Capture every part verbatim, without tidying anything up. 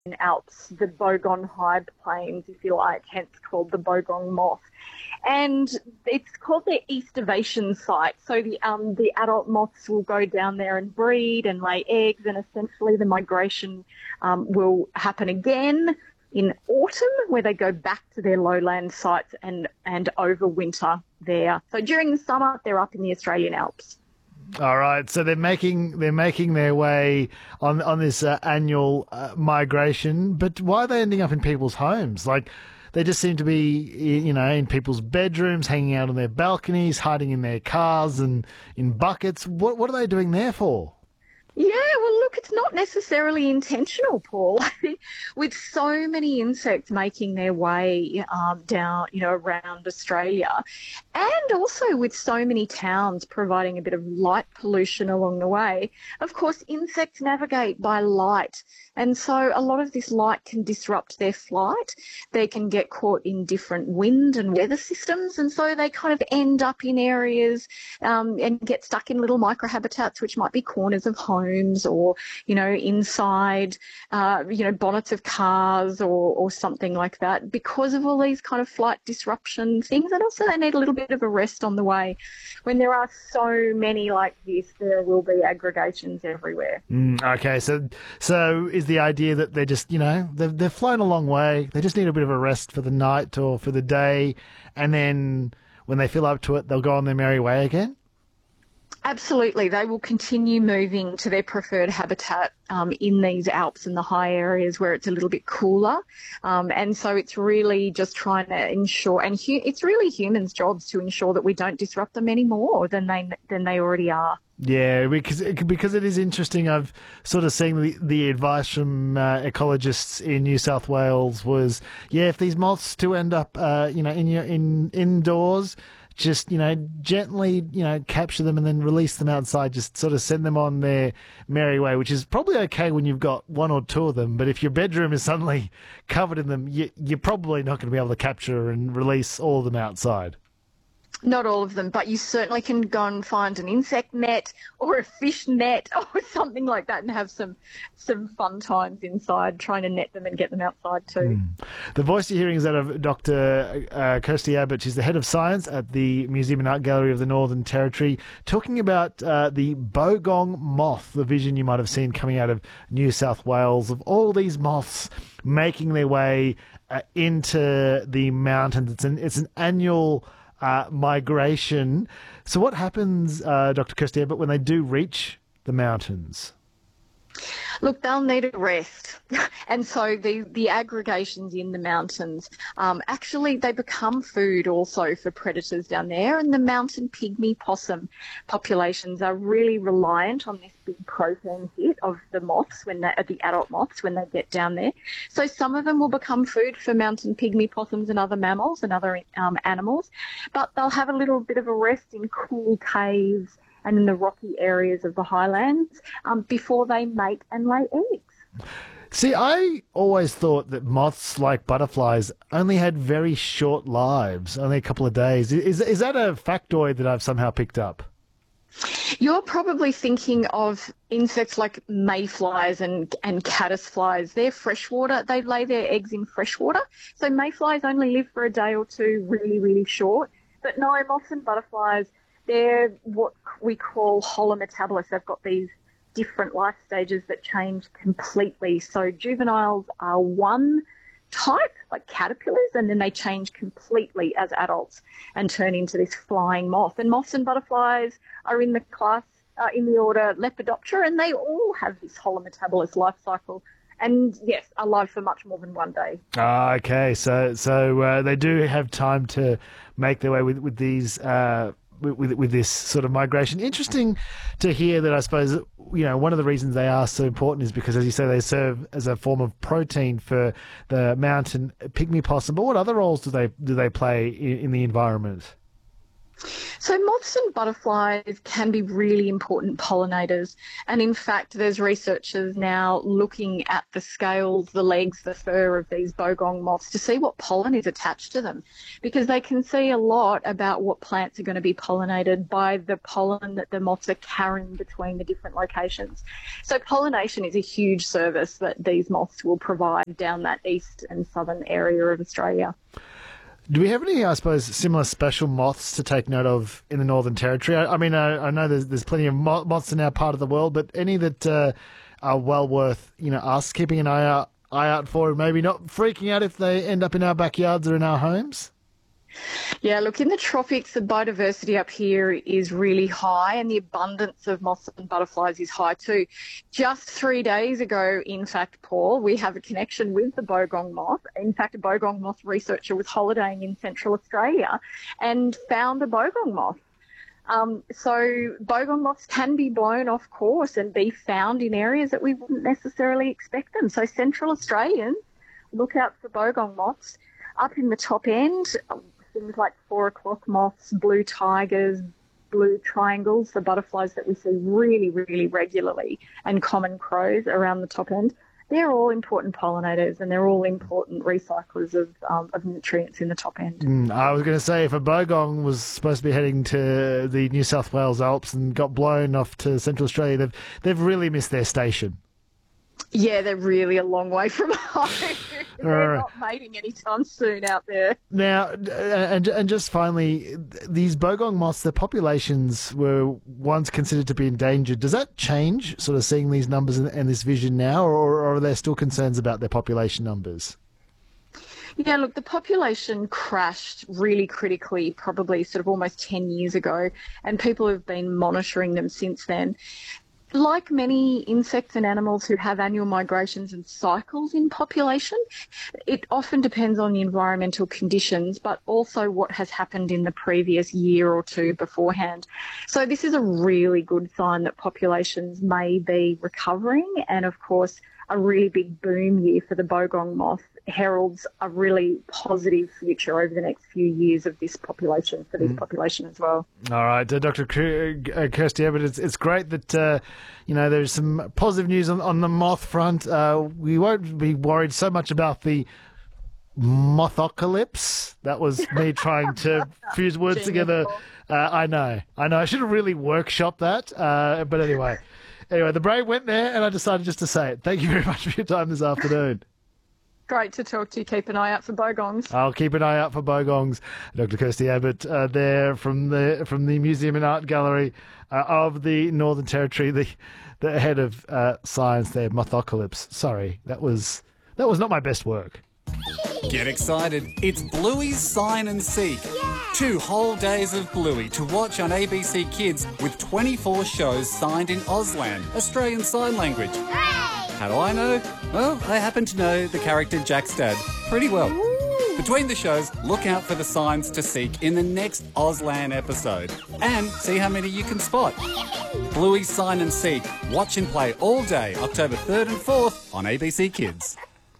Alps, the Bogong High Plains, if you like, hence called the Bogong moth. And it's called the estivation site. So the um the adult moths will go down there and breed and lay eggs, and essentially the migration um, will happen again in autumn, where they go back to their lowland sites and, and overwinter there. So during the summer, they're up in the Australian Alps. All right, so they're making they're making their way on on this uh, annual uh, migration, but why are they ending up in people's homes? Like, they just seem to be, you know, in people's bedrooms, hanging out on their balconies, hiding in their cars and in buckets. What what are they doing there for? Yeah, well, look, it's not necessarily intentional, Paul. I think with so many insects making their way um, down, you know, around Australia, and also with so many towns providing a bit of light pollution along the way, of course, insects navigate by light. And so a lot of this light can disrupt their flight. They can get caught in different wind and weather systems, and so they kind of end up in areas um, and get stuck in little microhabitats, which might be corners of homes or, you know, inside, uh, you know, bonnets of cars or, or something like that, because of all these kind of flight disruption things. And also they need a little bit of a rest on the way. When there are so many like this, there will be aggregations everywhere. Mm, okay, so so is the idea that they're just, you know, they've, they've flown a long way, they just need a bit of a rest for the night or for the day, and then when they feel up to it, they'll go on their merry way again? Absolutely. They will continue moving to their preferred habitat um, in these Alps and the high areas where it's a little bit cooler. Um, and so it's really just trying to ensure, and hu- it's really humans' jobs to ensure that we don't disrupt them any more than they than they already are. Yeah, because it, because it is interesting. I've sort of seen the, the advice from uh, ecologists in New South Wales was, yeah, if these moths do end up, uh, you know, in your in indoors, just, you know, gently, you know, capture them and then release them outside. Just sort of send them on their merry way, which is probably okay when you've got one or two of them. But if your bedroom is suddenly covered in them, you, you're probably not going to be able to capture and release all of them outside. Not all of them, but you certainly can go and find an insect net or a fish net or something like that and have some some fun times inside trying to net them and get them outside too. Mm. The voice you're hearing is that of Doctor Uh, Kirsty Abbott. She's the head of science at the Museum and Art Gallery of the Northern Territory, talking about uh, the Bogong moth, the vision you might have seen coming out of New South Wales of all these moths making their way uh, into the mountains. It's an, it's an annual Uh, migration. So what happens, uh, Doctor Kirsty Abbott, when they do reach the mountains? Look, they'll need a rest. And so the, the aggregations in the mountains, um, actually they become food also for predators down there. And the mountain pygmy possum populations are really reliant on this big protein hit of the moths, when they, the adult moths, when they get down there. So some of them will become food for mountain pygmy possums and other mammals and other um, animals. But they'll have a little bit of a rest in cool caves and in the rocky areas of the highlands um, before they mate and lay eggs. See, I always thought that moths, like butterflies, only had very short lives, only a couple of days. Is is that a factoid that I've somehow picked up? You're probably thinking of insects like mayflies and, and caddisflies. They're freshwater. They lay their eggs in freshwater. So mayflies only live for a day or two, really, really short. But no, moths and butterflies, they're what we call holometabolists. They've got these different life stages that change completely. So juveniles are one type, like caterpillars, and then they change completely as adults and turn into this flying moth. And moths and butterflies are in the class, uh, in the order Lepidoptera, and they all have this holometabolist life cycle. And yes, alive for much more than one day. Ah, okay. So so uh, they do have time to make their way with, with these... Uh With, with this sort of migration. Interesting to hear that. I suppose, you know, one of the reasons they are so important is because, as you say, they serve as a form of protein for the mountain pygmy possum. But what other roles do they do they play in, in the environment? So moths and butterflies can be really important pollinators. And in fact, there's researchers now looking at the scales, the legs, the fur of these bogong moths to see what pollen is attached to them, because they can see a lot about what plants are going to be pollinated by the pollen that the moths are carrying between the different locations. So pollination is a huge service that these moths will provide down that east and southern area of Australia. Do we have any, I suppose, similar special moths to take note of in the Northern Territory? I, I mean, I, I know there's there's plenty of mo- moths in our part of the world, but any that uh, are well worth, you know, us keeping an eye out, eye out for, and maybe not freaking out if they end up in our backyards or in our homes? Yeah, look, in the tropics, the biodiversity up here is really high and the abundance of moths and butterflies is high too. Just three days ago, in fact, Paul, we have a connection with the bogong moth. In fact, a bogong moth researcher was holidaying in Central Australia and found a bogong moth. Um, so bogong moths can be blown off course and be found in areas that we wouldn't necessarily expect them. So Central Australians, look out for bogong moths. Up in the top end, things like four o'clock moths, blue tigers, blue triangles, the butterflies that we see really, really regularly, and common crows around the top end. They're all important pollinators and they're all important recyclers of um, of nutrients in the top end. Mm, I was going to say, if a bogong was supposed to be heading to the New South Wales Alps and got blown off to Central Australia, they've, they've really missed their station. Yeah, they're really a long way from home. They're not mating anytime soon out there. Now, and and just finally, these bogong moths, their populations were once considered to be endangered. Does that change, sort of seeing these numbers and, and this vision now, or, or are there still concerns about their population numbers? Yeah, look, the population crashed really critically probably sort of almost ten years ago, and people have been monitoring them since then. Like many insects and animals who have annual migrations and cycles in population, it often depends on the environmental conditions, but also what has happened in the previous year or two beforehand. So this is a really good sign that populations may be recovering, and of course a really big boom year for the bogong moth heralds a really positive future over the next few years of this population, for this mm. population as well. All right, uh, Doctor Kirsty Abbott, it's, it's great that, uh, you know, there's some positive news on, on the moth front. Uh, we won't be worried so much about the mothocalypse. That was me trying to fuse words Genius. together. Uh, I know, I know. I should have really workshopped that, uh, but anyway. Anyway, the brain went there and I decided just to say it. Thank you very much for your time this afternoon. Great to talk to you. Keep an eye out for bogongs. I'll keep an eye out for bogongs. Doctor Kirsty Abbott uh, there from the from the Museum and Art Gallery uh, of the Northern Territory, the the head of uh, science there, Mothocalypse. Sorry, that was that was not my best work. Get excited. It's Bluey's Sign and Seek. Yeah. Two whole days of Bluey to watch on A B C Kids with twenty-four shows signed in Auslan, Australian Sign Language. Hooray! How do I know? Well, I happen to know the character Jack's dad pretty well. Ooh. Between the shows, look out for the signs to seek in the next Auslan episode and see how many you can spot. Bluey's Sign and Seek. Watch and play all day, October third and fourth on A B C Kids.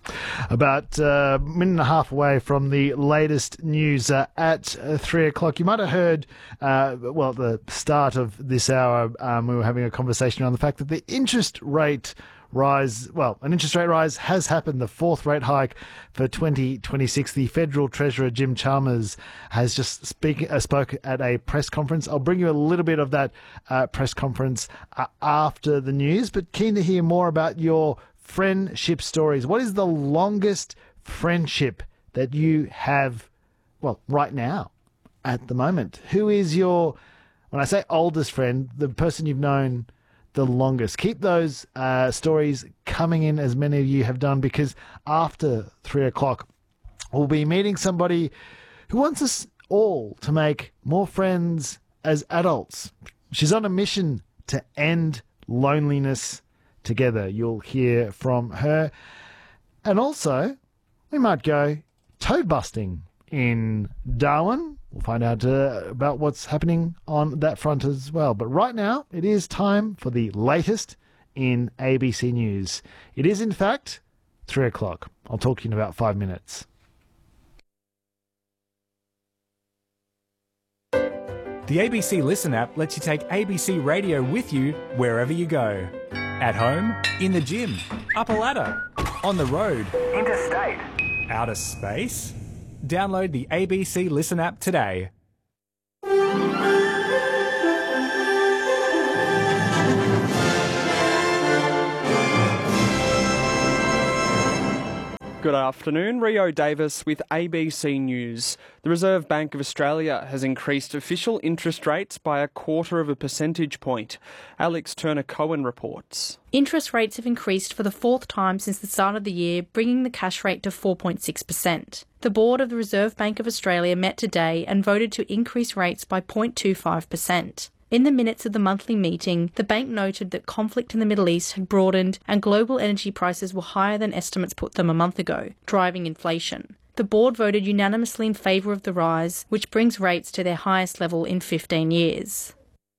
About uh, a minute and a half away from the latest news uh, at uh, three o'clock. You might have heard, uh, well, at the start of this hour, um, we were having a conversation around the fact that the interest rate rise, well, an interest rate rise has happened, the fourth rate hike for twenty twenty-six. The Federal Treasurer, Jim Chalmers, has just speak, uh, spoke at a press conference. I'll bring you a little bit of that uh, press conference uh, after the news, but keen to hear more about your friendship stories. What is the longest friendship that you have, well, right now, at the moment? Who is your, when I say oldest friend, the person you've known the longest? Keep those uh, stories coming in, as many of you have done, because after three o'clock, we'll be meeting somebody who wants us all to make more friends as adults. She's on a mission to end loneliness together. You'll hear from her. And also, we might go toad busting in Darwin. We'll find out uh, about what's happening on that front as well. But right now, it is time for the latest in A B C News. It is, in fact, three o'clock. I'll talk to you in about five minutes. The A B C Listen app lets you take A B C Radio with you wherever you go. At home, in the gym, up a ladder, on the road, interstate, outer space. Download the A B C Listen app today. Good afternoon, Rio Davis with A B C News. The Reserve Bank of Australia has increased official interest rates by a quarter of a percentage point. Alex Turner-Cohen reports. Interest rates have increased for the fourth time since the start of the year, bringing the cash rate to four point six percent. The board of the Reserve Bank of Australia met today and voted to increase rates by zero point two five percent. In the minutes of the monthly meeting, the bank noted that conflict in the Middle East had broadened and global energy prices were higher than estimates put them a month ago, driving inflation. The board voted unanimously in favour of the rise, which brings rates to their highest level in fifteen years.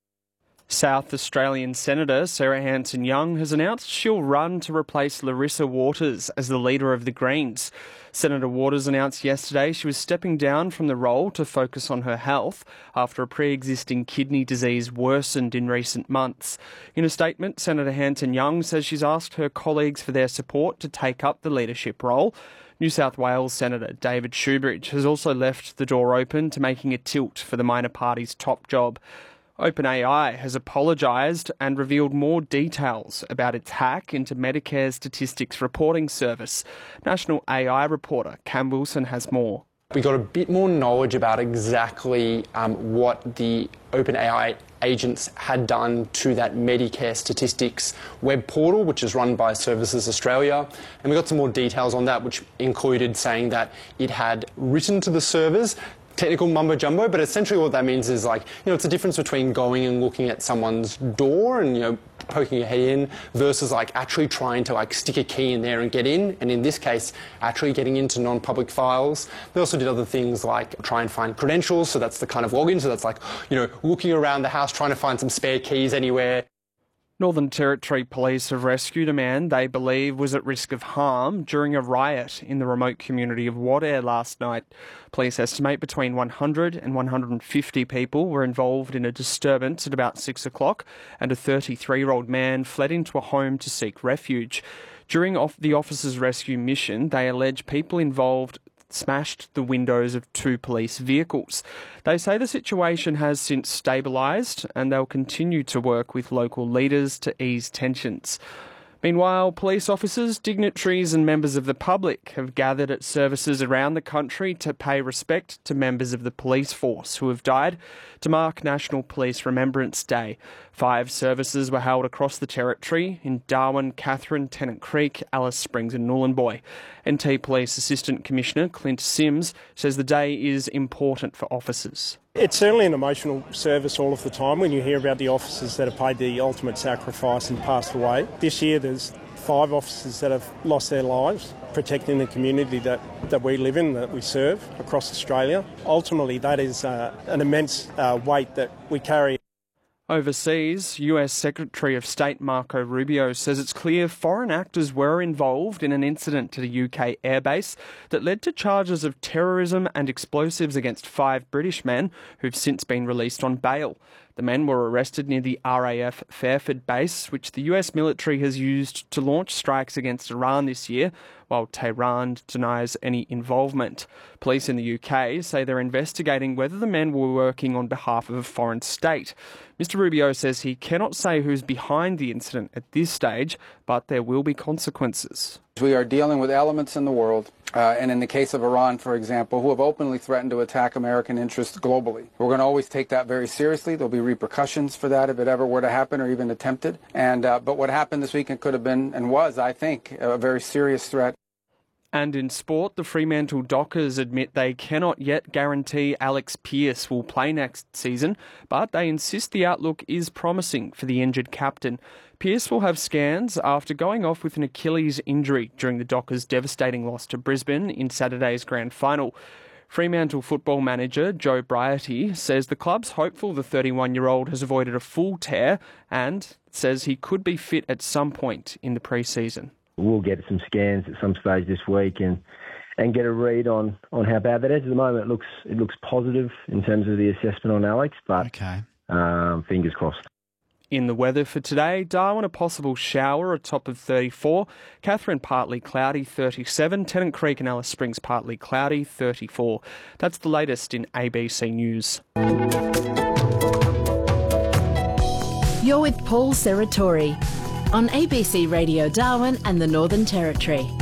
South Australian Senator Sarah Hanson-Young has announced she'll run to replace Larissa Waters as the leader of the Greens. Senator Waters announced yesterday she was stepping down from the role to focus on her health after a pre-existing kidney disease worsened in recent months. In a statement, Senator Hanson-Young says she's asked her colleagues for their support to take up the leadership role. New South Wales Senator David Shoebridge has also left the door open to making a tilt for the minor party's top job. OpenAI has apologised and revealed more details about its hack into Medicare's statistics reporting service. National A I reporter Cam Wilson has more. We got a bit more knowledge about exactly um, what the OpenAI agents had done to that Medicare statistics web portal, which is run by Services Australia. And we got some more details on that, which included saying that it had written to the servers. Technical mumbo jumbo, but essentially what that means is, like, you know, it's a difference between going and looking at someone's door and, you know, poking your head in versus like actually trying to like stick a key in there and get in, and in this case actually getting into non-public files. They also did other things like try and find credentials, so that's the kind of login, so that's like, you know, looking around the house trying to find some spare keys anywhere. Northern Territory Police have rescued a man they believe was at risk of harm during a riot in the remote community of Wadeye last night. Police estimate between one hundred and one hundred fifty people were involved in a disturbance at about six o'clock, and a thirty-three-year-old man fled into a home to seek refuge. During the officers' rescue mission, they allege people involved smashed the windows of two police vehicles. They say the situation has since stabilised and they'll continue to work with local leaders to ease tensions. Meanwhile, police officers, dignitaries and members of the public have gathered at services around the country to pay respect to members of the police force who have died to mark National Police Remembrance Day. Five services were held across the territory in Darwin, Katherine, Tennant Creek, Alice Springs and Nhulunbuy. N T Police Assistant Commissioner Clint Sims says the day is important for officers. It's certainly an emotional service all of the time when you hear about the officers that have paid the ultimate sacrifice and passed away. This year there's five officers that have lost their lives protecting the community that, that we live in, that we serve across Australia. Ultimately, that is uh, an immense uh, weight that we carry. Overseas, U S Secretary of State Marco Rubio says it's clear foreign actors were involved in an incident at a U K airbase that led to charges of terrorism and explosives against five British men who've since been released on bail. The men were arrested near the R A F Fairford base, which the U S military has used to launch strikes against Iran this year, while Tehran denies any involvement. Police in the U K say they're investigating whether the men were working on behalf of a foreign state. Mister Rubio says he cannot say who's behind the incident at this stage, but there will be consequences. We are dealing with elements in the world, uh, and in the case of Iran, for example, who have openly threatened to attack American interests globally. We're going to always take that very seriously. There'll be repercussions for that if it ever were to happen or even attempted. And uh, but what happened this weekend could have been, and was, I think, a very serious threat. And in sport, the Fremantle Dockers admit they cannot yet guarantee Alex Pearce will play next season, but they insist the outlook is promising for the injured captain. Pearce will have scans after going off with an Achilles injury during the Dockers' devastating loss to Brisbane in Saturday's grand final. Fremantle football manager Joe Briety says the club's hopeful the thirty-one-year-old has avoided a full tear and says he could be fit at some point in the pre-season. We'll get some scans at some stage this week, and and get a read on, on how bad that is. At the moment, it looks it looks positive in terms of the assessment on Alex, but okay. um, fingers crossed. In the weather for today, Darwin a possible shower, a top of thirty-four. Katherine partly cloudy, thirty-seven. Tennant Creek and Alice Springs partly cloudy, thirty-four. That's the latest in A B C News. You're with Paul Serratori on A B C Radio Darwin and the Northern Territory.